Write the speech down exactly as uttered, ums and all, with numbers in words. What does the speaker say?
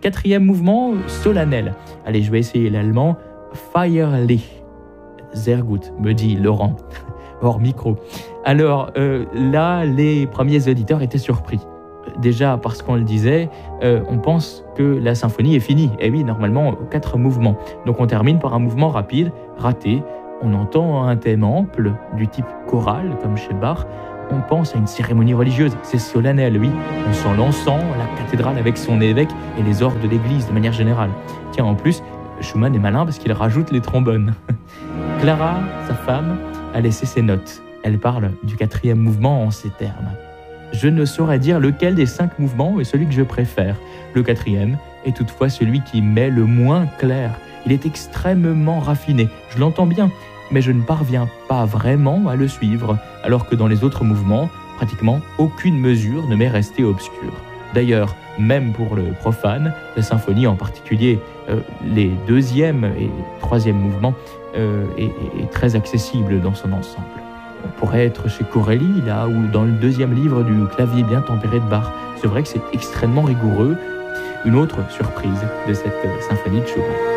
Quatrième mouvement, solennel. Allez, je vais essayer l'allemand. Feierlich. Sehr gut, me dit Laurent, hors micro. Alors euh, là, les premiers auditeurs étaient surpris. Déjà parce qu'on le disait, euh, on pense que la symphonie est finie. Et oui, normalement, quatre mouvements. Donc on termine par un mouvement rapide, raté. On entend un thème ample, du type choral, comme chez Bach. On pense à une cérémonie religieuse, c'est solennel, oui. On sent l'encens, la cathédrale avec son évêque et les orgues de l'église de manière générale. Tiens, en plus, Schumann est malin parce qu'il rajoute les trombones. Clara, sa femme, a laissé ses notes. Elle parle du quatrième mouvement en ces termes. Je ne saurais dire lequel des cinq mouvements est celui que je préfère. Le quatrième est toutefois celui qui m'est le moins clair. Il est extrêmement raffiné, je l'entends bien, mais je ne parviens pas vraiment à le suivre, alors que dans les autres mouvements, pratiquement aucune mesure ne m'est restée obscure. D'ailleurs, même pour le profane, la symphonie, en particulier euh, les deuxième et troisième mouvements, euh, est, est très accessible dans son ensemble. On pourrait être chez Corelli, là, ou dans le deuxième livre du clavier bien tempéré de Bach. C'est vrai que c'est extrêmement rigoureux. Une autre surprise de cette symphonie de Schumann.